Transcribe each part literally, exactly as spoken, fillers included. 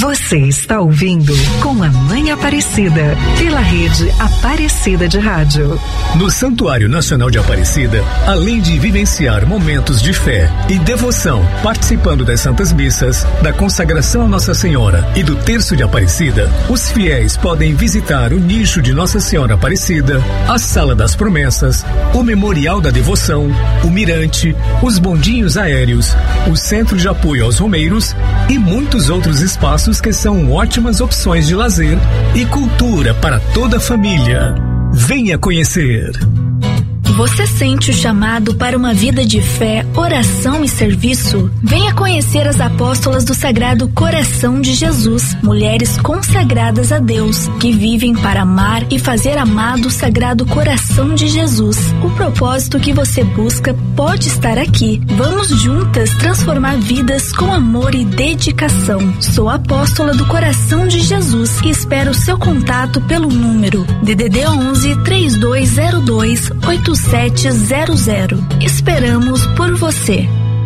Você está ouvindo Com a Mãe Aparecida, pela rede Aparecida de Rádio. No Santuário Nacional de Aparecida, além de vivenciar momentos de fé e devoção, participando das Santas Missas, da consagração a Nossa Senhora e do Terço de Aparecida, os fiéis podem visitar o nicho de Nossa Senhora Aparecida, a Sala das Promessas, o Memorial da Devoção, o Mirante, os bondinhos aéreos, o Centro de Apoio aos Romeiros e muitos outros espaços que são ótimas opções de lazer e cultura para toda a família. Venha conhecer. Você sente o chamado para uma vida de fé, oração e serviço? Venha conhecer as apóstolas do Sagrado Coração de Jesus, mulheres consagradas a Deus, que vivem para amar e fazer amado o Sagrado Coração de Jesus. O propósito que você busca pode estar aqui. Vamos juntas transformar vidas com amor e dedicação. Sou a apóstola do Coração de Jesus e espero o seu contato pelo número D D D onze, três dois zero dois, oito sete zero zero. Esperamos por você.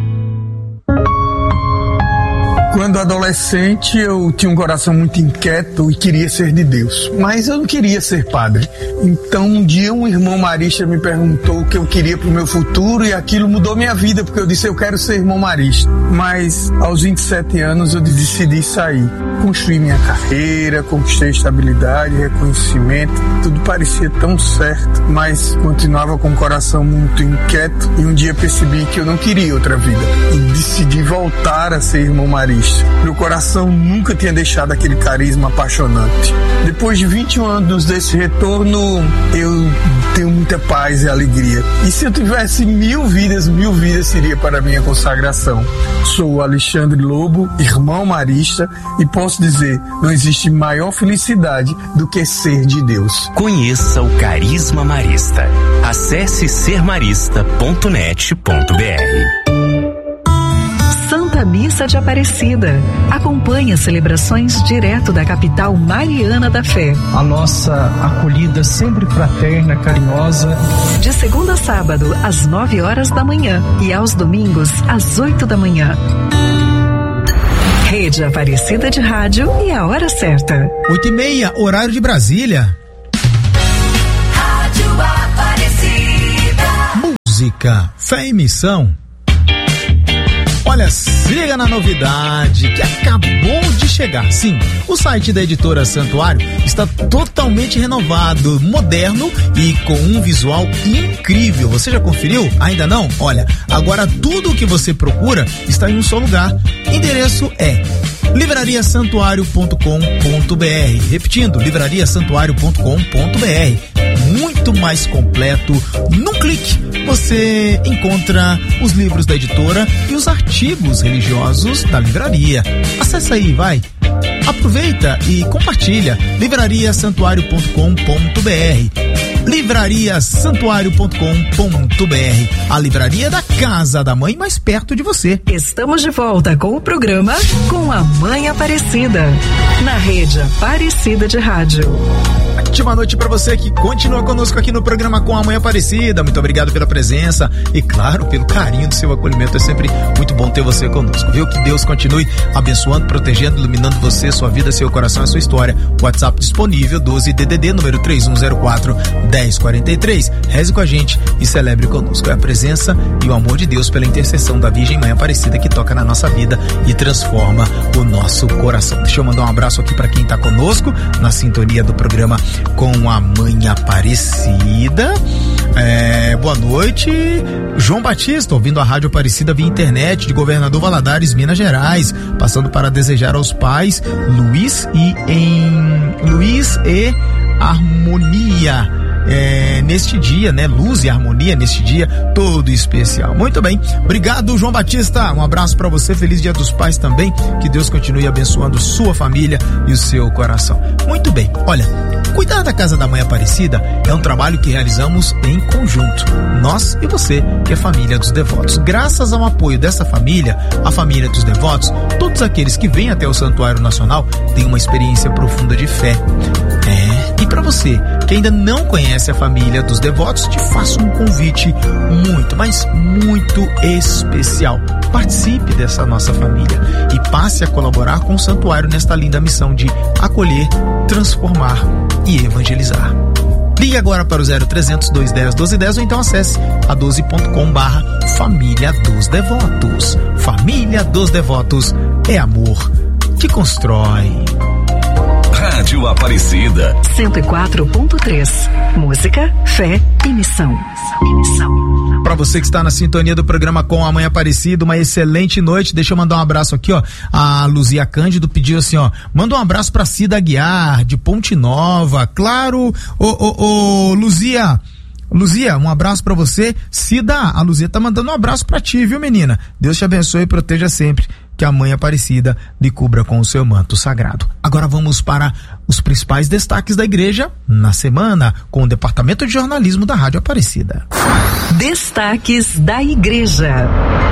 Quando adolescente, eu tinha um coração muito inquieto e queria ser de Deus, mas eu não queria ser padre. Então um dia um irmão marista me perguntou o que eu queria para o meu futuro e aquilo mudou minha vida, porque eu disse: eu quero ser irmão marista. Mas aos vinte e sete anos eu decidi sair. Construí minha carreira, conquistei estabilidade, reconhecimento, tudo parecia tão certo, mas continuava com o coração muito inquieto e um dia percebi que eu não queria outra vida e decidi voltar a ser irmão marista. Meu coração nunca tinha deixado aquele carisma apaixonante. Depois de vinte e um anos desse retorno, eu tenho muita paz e alegria. E se eu tivesse mil vidas, mil vidas seria para a minha consagração. Sou Alexandre Lobo, irmão marista, e posso dizer, não existe maior felicidade do que ser de Deus. Conheça o Carisma Marista. Acesse ser marista ponto net ponto b r. Santa Missa de Aparecida. Acompanhe as celebrações direto da capital mariana da fé. A nossa acolhida sempre fraterna, carinhosa. De segunda a sábado, às nove horas da manhã e aos domingos, às oito da manhã. Rede Aparecida de Rádio e a hora certa. Oito e meia, horário de Brasília. Rádio Aparecida. Música, fé e missão. Olha, se liga na novidade que acabou de chegar. Sim, o site da editora Santuário está totalmente renovado, moderno e com um visual incrível. Você já conferiu? Ainda não? Olha, agora tudo o que você procura está em um só lugar. Endereço é livraria santuário ponto com ponto b r. Repetindo, livraria santuário ponto com ponto b r. Muito mais completo. Num clique você encontra os livros da editora e os artigos religiosos da livraria. Acesse aí, vai. Aproveita e compartilha. livraria santuário ponto com ponto b r. livraria santuário ponto com ponto b r. A livraria da casa da mãe mais perto de você. Estamos de volta com o programa Com a Mãe Aparecida, na rede Aparecida de Rádio. Ótima noite pra você que continua conosco aqui no programa Com a Mãe Aparecida. Muito obrigado pela presença e, claro, pelo carinho do seu acolhimento. É sempre muito bom ter você conosco, viu? Que Deus continue abençoando, protegendo, iluminando você, sua vida, seu coração e sua história. WhatsApp disponível, doze D D D, número três um zero quatro, dez quarenta e três. Reze com a gente e celebre conosco. É a presença e o amor de Deus pela intercessão da Virgem Mãe Aparecida que toca na nossa vida e transforma o nosso coração. Deixa eu mandar um abraço aqui pra quem tá conosco na sintonia do programa Com a Mãe Aparecida. É, boa noite, João Batista, ouvindo a Rádio Aparecida via internet de Governador Valadares, Minas Gerais, passando para desejar aos pais Luiz e em Luiz e Harmonia. É, neste dia, né? Luz e harmonia neste dia todo especial. Muito bem, obrigado, João Batista, um abraço pra você, feliz Dia dos Pais também, que Deus continue abençoando sua família e o seu coração. Muito bem, olha, cuidar da Casa da Mãe Aparecida é um trabalho que realizamos em conjunto, nós e você, que é família dos devotos. Graças ao apoio dessa família, a família dos devotos, todos aqueles que vêm até o Santuário Nacional têm uma experiência profunda de fé. É, e para para você que ainda não conhece a família dos devotos, te faço um convite muito, mas muito especial. Participe dessa nossa família e passe a colaborar com o santuário nesta linda missão de acolher, transformar e evangelizar. Ligue agora para o zero trezentos, dois dez, doze dez ou então acesse a doze ponto com barra Família dos Devotos. Família dos Devotos é amor que constrói. Rádio Aparecida cento e quatro ponto três. Música, fé e missão. Para você que está na sintonia do programa Com a Mãe Aparecida, uma excelente noite. Deixa eu mandar um abraço aqui, ó. A Luzia Cândido pediu assim, ó, manda um abraço para Cida Aguiar, de Ponte Nova. Claro, ô, ô, ô, Luzia, Luzia, um abraço pra você. Cida, a Luzia tá mandando um abraço pra ti, viu, menina? Deus te abençoe e proteja sempre. Que a Mãe Aparecida lhe cubra com o seu manto sagrado. Agora vamos para os principais destaques da igreja na semana, com o Departamento de Jornalismo da Rádio Aparecida. Destaques da igreja.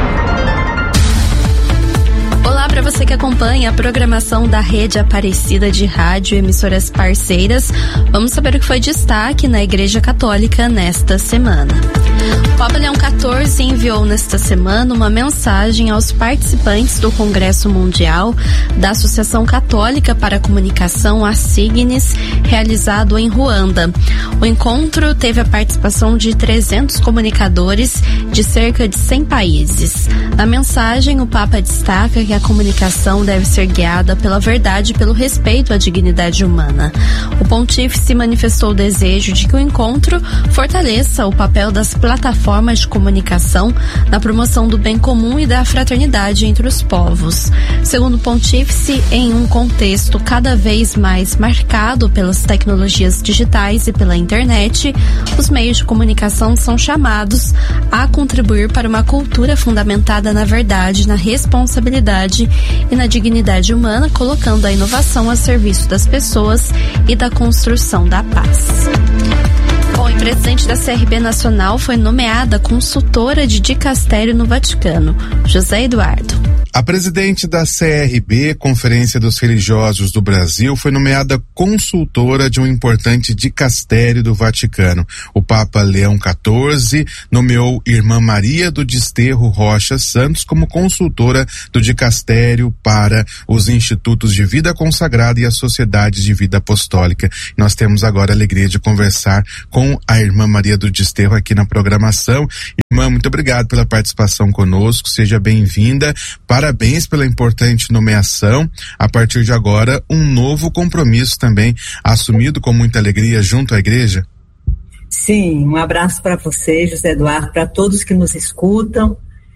Olá para você que acompanha a programação da Rede Aparecida de rádio e emissoras parceiras. Vamos saber o que foi destaque na Igreja Católica nesta semana. O Papa Leão quatorze enviou nesta semana uma mensagem aos participantes do Congresso Mundial da Associação Católica para a Comunicação, a Signes, realizado em Ruanda. O encontro teve a participação de trezentos comunicadores de cerca de cem países. Na mensagem, o Papa destaca que a comunicação deve ser guiada pela verdade e pelo respeito à dignidade humana. O pontífice manifestou o desejo de que o encontro fortaleça o papel das plataformas de comunicação na promoção do bem comum e da fraternidade entre os povos. Segundo o pontífice, em um contexto cada vez mais marcado pelas tecnologias digitais e pela internet, os meios de comunicação são chamados a contribuir para uma cultura fundamentada na verdade, na responsabilidade e na dignidade humana, colocando a inovação a serviço das pessoas e da construção da paz. Bom, e presidente da C R B Nacional foi nomeada consultora de dicastério no Vaticano, José Eduardo. A presidente da C R B, Conferência dos Religiosos do Brasil, foi nomeada consultora de um importante dicastério do Vaticano. O Papa Leão quatorze nomeou Irmã Maria do Desterro Rocha Santos como consultora do dicastério para os Institutos de Vida Consagrada e as Sociedades de Vida Apostólica. Nós temos agora a alegria de conversar com a Irmã Maria do Desterro aqui na programação. Irmã, muito obrigado pela participação conosco, seja bem-vinda. Parabéns pela importante nomeação. A partir de agora, um novo compromisso também assumido com muita alegria junto à igreja. Sim, um abraço para você, José Eduardo, para todos que nos escutam.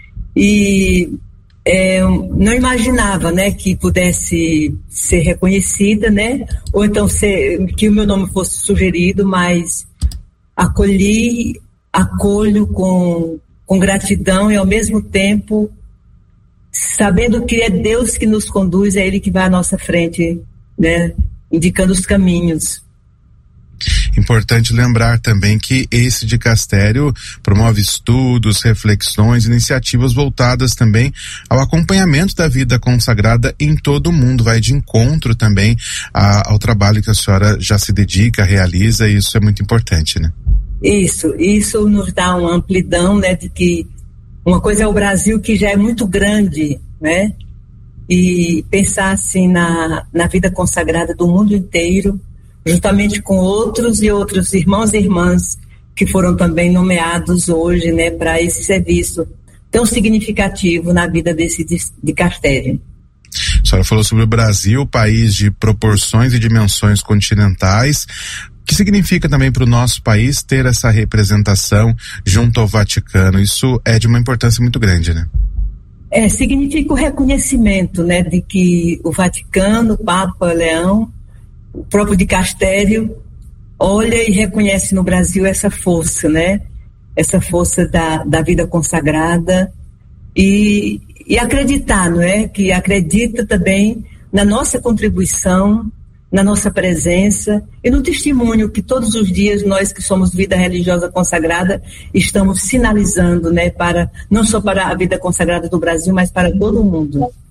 E é, não imaginava, né, que pudesse ser reconhecida, né, ou então ser, que o meu nome fosse sugerido, mas acolhi, acolho com, com gratidão e ao mesmo tempo sabendo que é Deus que nos conduz, é Ele que vai à nossa frente, né, indicando os caminhos. Importante lembrar também que esse dicastério promove estudos, reflexões, iniciativas voltadas também ao acompanhamento da vida consagrada em todo o mundo, vai de encontro também a, ao trabalho que a senhora já se dedica, realiza, e isso é muito importante, né? Isso, isso nos dá uma amplidão, né, de que uma coisa é o Brasil, que já é muito grande, né, e pensar assim na, na vida consagrada do mundo inteiro, juntamente com outros e outros irmãos e irmãs que foram também nomeados hoje, né, para esse serviço tão significativo na vida desse dicastério. A senhora falou sobre o Brasil, país de proporções e dimensões continentais. O que significa também para o nosso país ter essa representação junto ao Vaticano? Isso é de uma importância muito grande, né? É, significa o reconhecimento, né, de que o Vaticano, o Papa Leão, o próprio dicastério olha e reconhece no Brasil essa força, né? Essa força da, da vida consagrada e, e acreditar, não é? Que acredita também na nossa contribuição, na nossa presença e no testemunho que todos os dias nós que somos vida religiosa consagrada estamos sinalizando, né, para, não só para a vida consagrada do Brasil, mas para todo o mundo.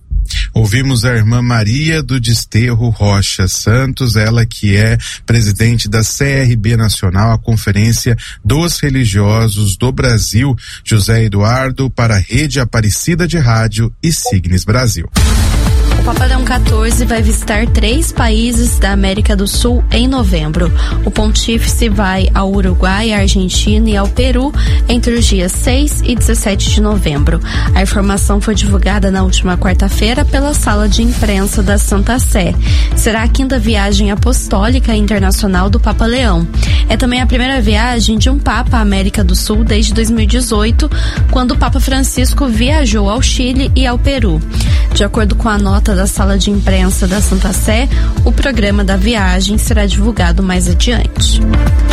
Ouvimos a irmã Maria do Desterro Rocha Santos, ela que é presidente da C R B Nacional, a Conferência dos Religiosos do Brasil. José Eduardo para a Rede Aparecida de Rádio e Signes Brasil. O Papa Leão quatorze vai visitar três países da América do Sul em novembro. O pontífice vai ao Uruguai, à Argentina e ao Peru entre os dias seis e dezessete de novembro. A informação foi divulgada na última quarta-feira pela sala de imprensa da Santa Sé. Será a quinta viagem apostólica internacional do Papa Leão. É também a primeira viagem de um Papa à América do Sul desde dois mil e dezoito, quando o Papa Francisco viajou ao Chile e ao Peru. De acordo com a nota da sala de imprensa da Santa Sé, o programa da viagem será divulgado mais adiante.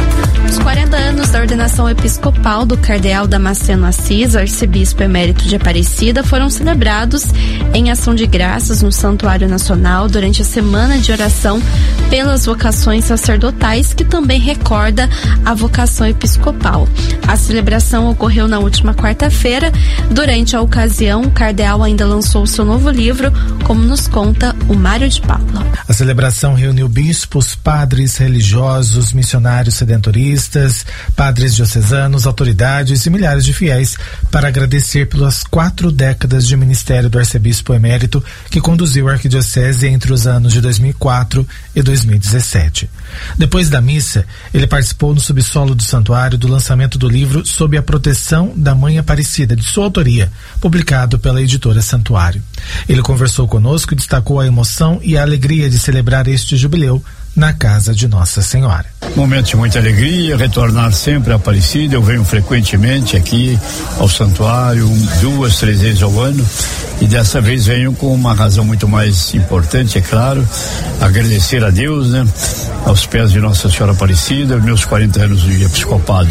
Os quarenta anos da ordenação episcopal do cardeal Damasceno Assis, arcebispo emérito de Aparecida, foram celebrados em ação de graças no Santuário Nacional durante a semana de oração pelas vocações sacerdotais, que também recorda a vocação episcopal. A celebração ocorreu na última quarta-feira. Durante a ocasião, o cardeal ainda lançou seu novo livro, como nos conta o Mário de Paula. A celebração reuniu bispos, padres, religiosos, missionários sedentoristas, padres diocesanos, autoridades e milhares de fiéis para agradecer pelas quatro décadas de ministério do arcebispo emérito que conduziu a arquidiocese entre os anos de dois mil e quatro e dois mil e dezessete. Depois da missa, ele participou no subsolo do santuário do lançamento do livro Sob a Proteção da Mãe Aparecida, de sua autoria, publicado pela editora Santuário. Ele conversou conosco e destacou a emoção e a alegria de celebrar este jubileu na casa de Nossa Senhora. Momento de muita alegria, retornar sempre a Aparecida. Eu venho frequentemente aqui ao santuário, duas, três vezes ao ano, e dessa vez venho com uma razão muito mais importante, é claro, agradecer a Deus, né, aos pés de Nossa Senhora Aparecida, meus quarenta anos de episcopado.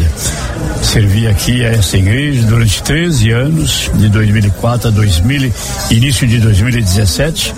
Servi aqui a essa igreja durante treze anos, de dois mil e quatro a dois mil, início de dois mil e dezessete,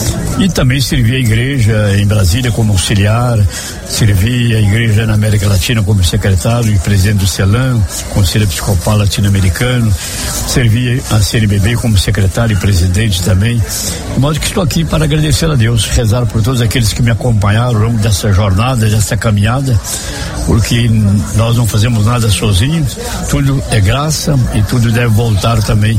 e também servi a igreja em Brasília como auxiliar, servi a igreja na América Latina como secretário e presidente do CELAM, Conselho Episcopal Latino-Americano, servi a C N B B como secretário e presidente também, de modo que estou aqui para agradecer a Deus, rezar por todos aqueles que me acompanharam ao longo dessa jornada, dessa caminhada, porque nós não fazemos nada sozinhos, tudo é graça e tudo deve voltar também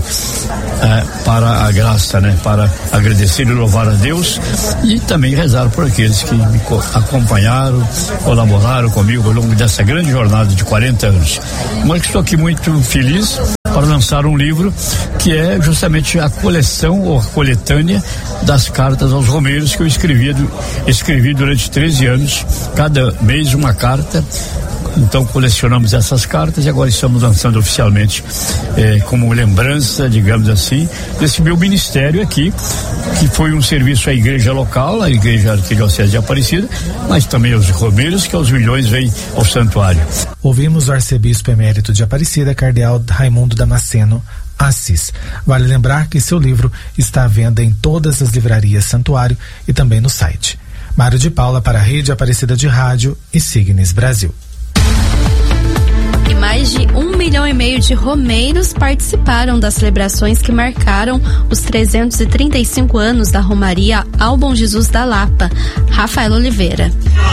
é, para a graça, né? Para agradecer e louvar a Deus e também rezar por aqueles que me acompanharam, colaboraram comigo ao longo dessa grande jornada de quarenta anos. Mas estou aqui muito feliz para lançar um livro que é justamente a coleção ou a coletânea das cartas aos romeiros que eu escrevi, escrevi durante treze anos, cada mês uma carta. Então colecionamos essas cartas e agora estamos lançando oficialmente eh, como lembrança, digamos assim, desse meu ministério aqui, que foi um serviço à igreja local, à igreja arquidiocese de Aparecida, mas também aos romeiros, que aos milhões vêm ao santuário. Ouvimos o arcebispo emérito de Aparecida, cardeal Raimundo Damasceno Assis. Vale lembrar que seu livro está à venda em todas as livrarias Santuário e também no site. Mário de Paula para a Rede Aparecida de Rádio e Signes Brasil. E mais de um milhão e meio de romeiros participaram das celebrações que marcaram os trezentos e trinta e cinco anos da Romaria ao Bom Jesus da Lapa. Rafael Oliveira.